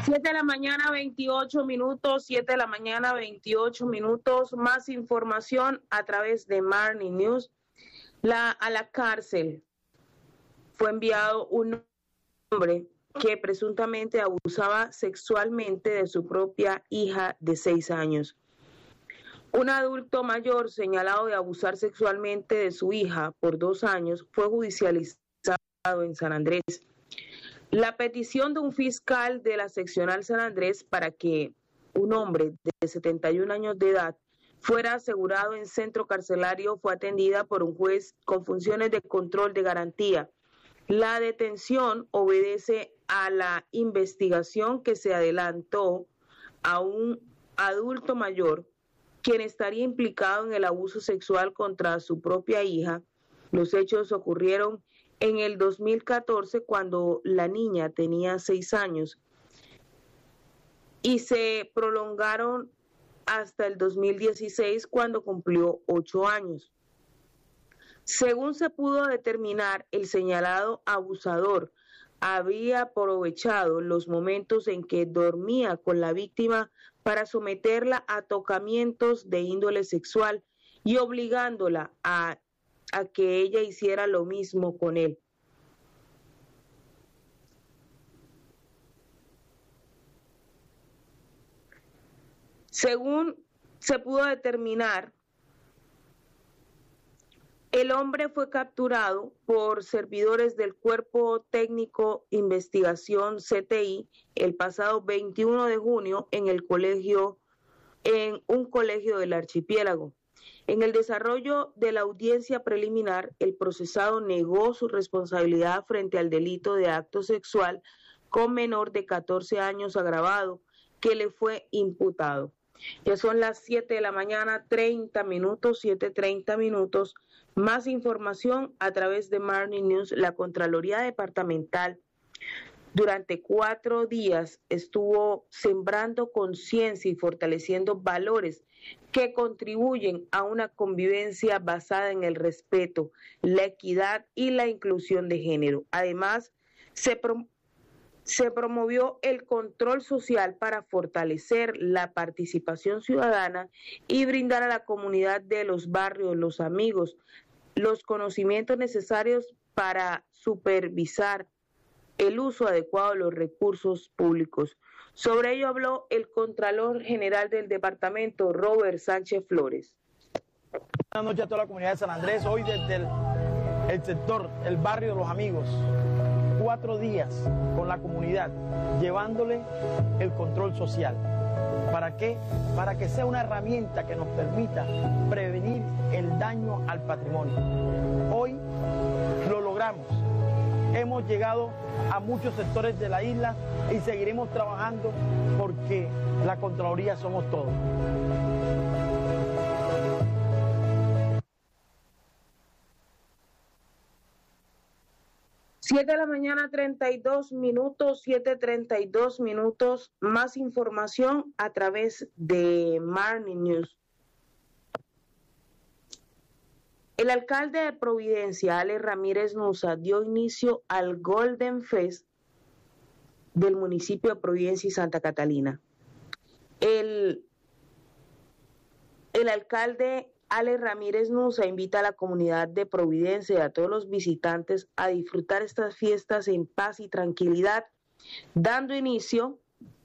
7 de la mañana, 28 minutos, 7 de la mañana, 28 minutos. Más información a través de Marni News. A la cárcel fue enviado un hombre que presuntamente abusaba sexualmente de su propia hija de 6 años. Un adulto mayor señalado de abusar sexualmente de su hija por 2 años fue judicializado en San Andrés. La petición de un fiscal de la seccional San Andrés para que un hombre de 71 años de edad fuera asegurado en centro carcelario fue atendida por un juez con funciones de control de garantía. La detención obedece a la investigación que se adelantó a un adulto mayor quien estaría implicado en el abuso sexual contra su propia hija. Los hechos ocurrieron en el 2014 cuando la niña tenía 6 años y se prolongaron hasta el 2016 cuando cumplió 8 años. Según se pudo determinar, el señalado abusador había aprovechado los momentos en que dormía con la víctima para someterla a tocamientos de índole sexual y obligándola a que ella hiciera lo mismo con él. Según se pudo determinar, el hombre fue capturado por servidores del Cuerpo Técnico Investigación CTI el pasado 21 de junio en un colegio del archipiélago. En el desarrollo de la audiencia preliminar, el procesado negó su responsabilidad frente al delito de acto sexual con menor de 14 años agravado que le fue imputado. Ya son las 7 de la mañana, 30 minutos, 7:30 minutos. Más información a través de Marni News. La Contraloría Departamental durante 4 días estuvo sembrando conciencia y fortaleciendo valores que contribuyen a una convivencia basada en el respeto, la equidad y la inclusión de género. Además, se promovió el control social para fortalecer la participación ciudadana y brindar a la comunidad de los barrios, los amigos, los conocimientos necesarios para supervisar el uso adecuado de los recursos públicos. Sobre ello habló el Contralor General del Departamento, Robert Sánchez Flores. Buenas noches a toda la comunidad de San Andrés. Hoy desde el sector, el barrio de los amigos, 4 días con la comunidad, llevándole el control social. ¿Para qué? Para que sea una herramienta que nos permita prevenir el daño al patrimonio. Hoy lo logramos. Hemos llegado a muchos sectores de la isla y seguiremos trabajando porque la Contraloría somos todos. 7 de la mañana, 32 minutos, 7:32 minutos. Más información a través de Marni News. El alcalde de Providencia, Ale Ramírez Nusa, dio inicio al Golden Fest del municipio de Providencia y Santa Catalina. El alcalde Ale Ramírez Nusa invita a la comunidad de Providencia y a todos los visitantes a disfrutar estas fiestas en paz y tranquilidad, dando inicio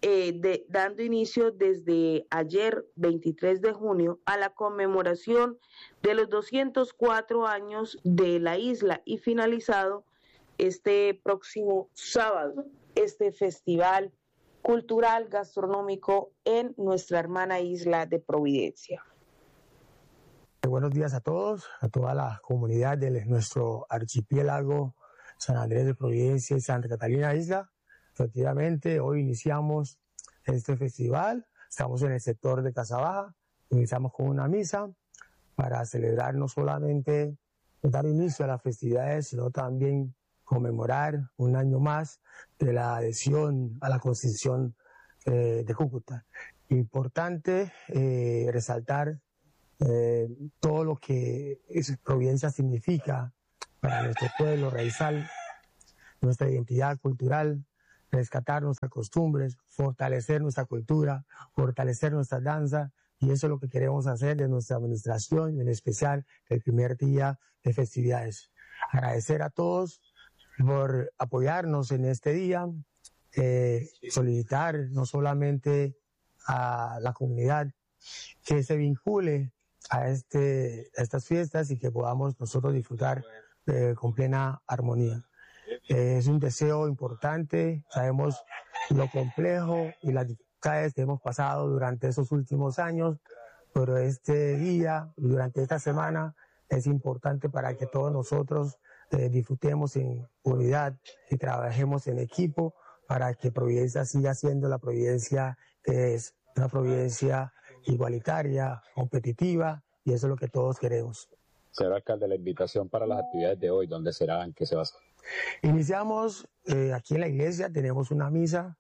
desde ayer, 23 de junio, a la conmemoración de los 204 años de la isla y finalizado este próximo sábado, este festival cultural gastronómico en nuestra hermana isla de Providencia. Buenos días a todos, a toda la comunidad de nuestro archipiélago San Andrés de Providencia y Santa Catalina Isla. Efectivamente, hoy iniciamos este festival, estamos en el sector de Casabaja, iniciamos con una misa para celebrar no solamente dar inicio a las festividades, sino también conmemorar un año más de la adhesión a la Constitución de Cúcuta. Importante resaltar todo lo que Providencia significa para nuestro pueblo raizal, nuestra identidad cultural, rescatar nuestras costumbres, fortalecer nuestra cultura, fortalecer nuestra danza, y eso es lo que queremos hacer de nuestra administración, en especial el primer día de festividades. Agradecer a todos por apoyarnos en este día, solicitar no solamente a la comunidad que se vincule a estas fiestas y que podamos nosotros disfrutar con plena armonía. Es un deseo importante, sabemos lo complejo y las dificultades que hemos pasado durante esos últimos años, pero este día, durante esta semana, es importante para que todos nosotros disfrutemos en unidad y trabajemos en equipo para que Providencia siga siendo la Providencia que es, una Providencia igualitaria, competitiva, y eso es lo que todos queremos. Señor alcalde, la invitación para las actividades de hoy, ¿dónde será? ¿En qué se va a hacer? Iniciamos aquí en la iglesia, tenemos una misa.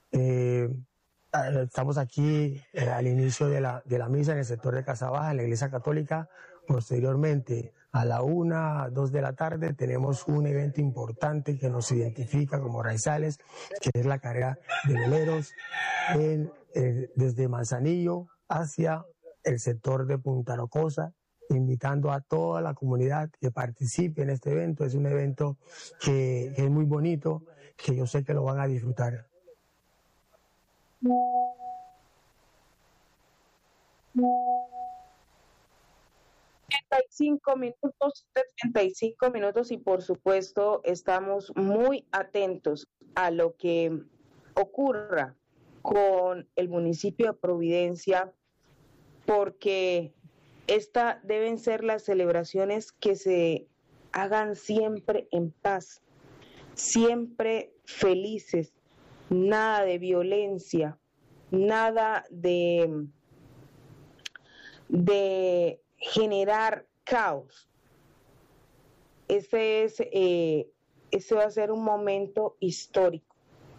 Estamos aquí al inicio de la misa en el sector de Casabaja, en la iglesia católica. Posteriormente, a la 1, 2 de la tarde, tenemos un evento importante que nos identifica como Raizales, que es la carrera de veleros desde Manzanillo hacia el sector de Punta Rocosa, invitando a toda la comunidad que participe en este evento. Es un evento que es muy bonito, que yo sé que lo van a disfrutar. minutos, 35 minutos, y por supuesto estamos muy atentos a lo que ocurra con el municipio de Providencia, porque estas deben ser las celebraciones que se hagan siempre en paz, siempre felices, nada de violencia, nada de generar caos. Ese va a ser un momento histórico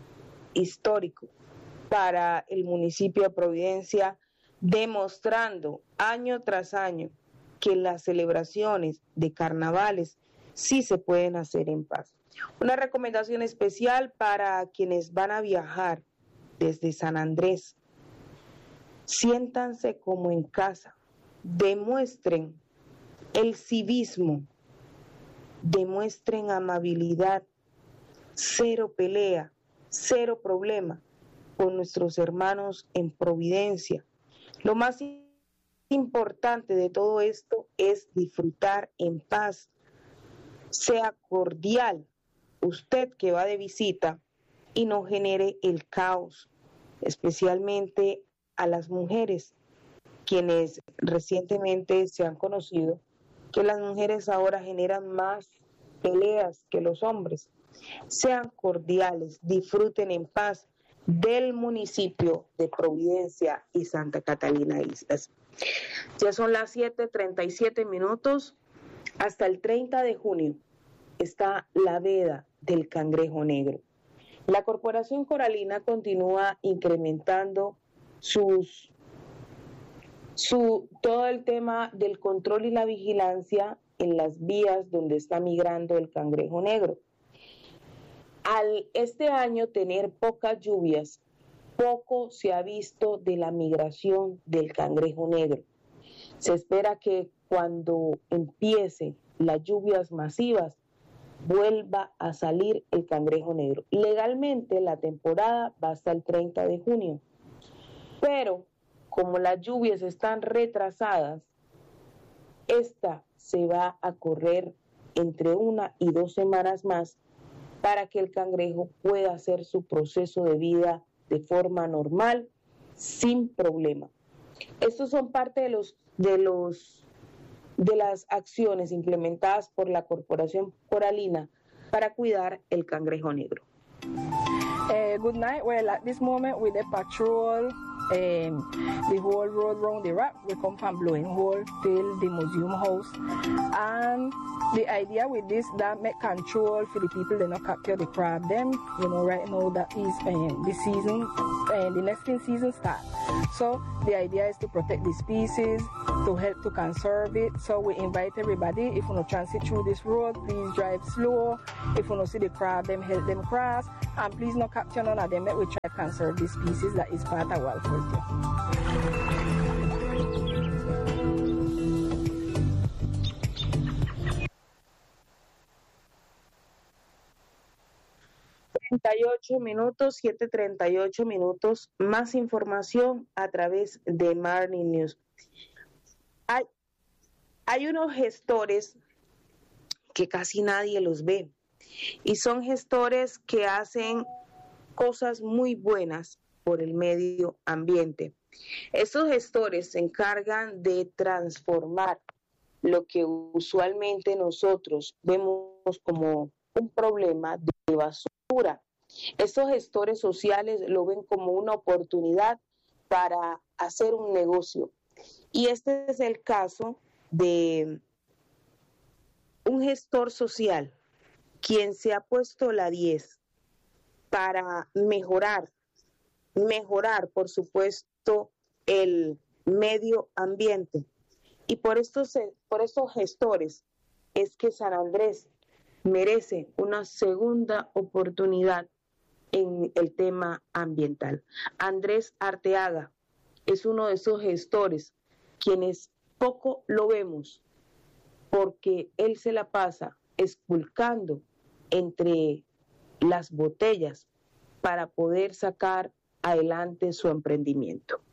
para el municipio de Providencia, demostrando año tras año que las celebraciones de carnavales sí se pueden hacer en paz. Una recomendación especial para quienes van a viajar desde San Andrés: siéntanse como en casa, demuestren el civismo, demuestren amabilidad, cero pelea, cero problema con nuestros hermanos en Providencia. Lo más importante de todo esto es disfrutar en paz. Sea cordial usted que va de visita y no genere el caos, especialmente a las mujeres, quienes recientemente se han conocido que las mujeres ahora generan más peleas que los hombres. Sean cordiales, disfruten en paz del municipio de Providencia y Santa Catalina Islas. Ya son las 7:37 minutos. Hasta el 30 de junio está la veda del cangrejo negro. La Corporación Coralina continúa incrementando todo el tema del control y la vigilancia en las vías donde está migrando el cangrejo negro. Al este año tener pocas lluvias, poco se ha visto de la migración del cangrejo negro. Se espera que cuando empiece las lluvias masivas, vuelva a salir el cangrejo negro. Legalmente la temporada va hasta el 30 de junio, pero como las lluvias están retrasadas, esta se va a correr entre 1 y 2 semanas más para que el cangrejo pueda hacer su proceso de vida de forma normal, sin problema. Estos son parte de las acciones implementadas por la Corporación Coralina para cuidar el cangrejo negro. Good night. Well, at this moment with the patrol, the whole road round the rock, we come from Blowing Hole till the museum house. And the idea with this, that make control for the people that not capture the crab them. You know, right now that is the season, the nesting season start. So the idea is to protect the species, to help to conserve it. So we invite everybody, if you transit through this road, please drive slow. If you see the crab, them help them cross. And please not capture none of them, that we try to conserve this species that is part of Wild Forest. 38 minutos, 7:38 minutos. Más información a través de Marnie News. Hay unos gestores que casi nadie los ve y son gestores que hacen cosas muy buenas por el medio ambiente. Estos gestores se encargan de transformar lo que usualmente nosotros vemos como un problema de basura. Estos gestores sociales lo ven como una oportunidad para hacer un negocio. Y este es el caso de un gestor social quien se ha puesto la 10 para mejorar, por supuesto, el medio ambiente. Y por estos gestores es que San Andrés merece una segunda oportunidad en el tema ambiental. Andrés Arteaga es uno de esos gestores quienes poco lo vemos porque él se la pasa esculcando entre las botellas para poder sacar adelante su emprendimiento.